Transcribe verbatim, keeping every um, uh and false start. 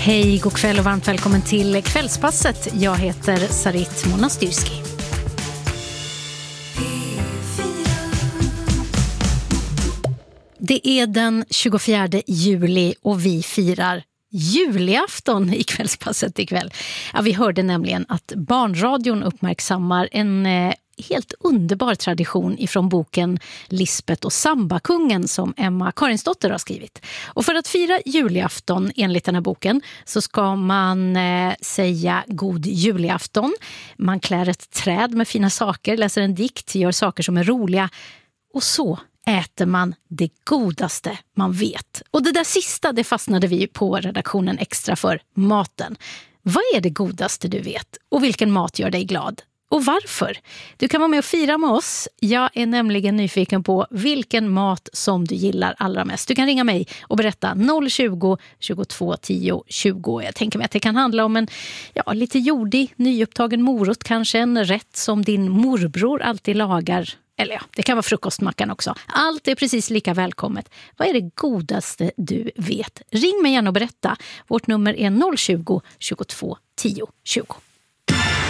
Hej, god kväll och varmt välkommen till Kvällspasset. Jag heter Sarit Monastyrski. Det är den tjugofjärde juli och vi firar julafton i Kvällspasset ikväll. Ja, vi hörde nämligen att Barnradion uppmärksammar en eh, helt underbar tradition ifrån boken Lisbeth och Sambakungen som Emma Karinsdotter har skrivit. Och för att fira julafton enligt den här boken så ska man eh, säga god julafton. Man klär ett träd med fina saker, läser en dikt, gör saker som är roliga och så äter man det godaste man vet. Och det där sista, det fastnade vi på redaktionen extra för, maten. Vad är det godaste du vet? Och vilken mat gör dig glad? Och varför? Du kan vara med och fira med oss. Jag är nämligen nyfiken på vilken mat som du gillar allra mest. Du kan ringa mig och berätta noll tjugo, tjugotvå, tio, tjugo. Jag tänker mig att det kan handla om en ja, lite jordig, nyupptagen morot. Kanske en rätt som din morbror alltid lagar. Eller ja, det kan vara frukostmackan också. Allt är precis lika välkommet. Vad är det godaste du vet? Ring mig gärna och berätta. Vårt nummer är noll tjugo, tjugotvå, tio, tjugo.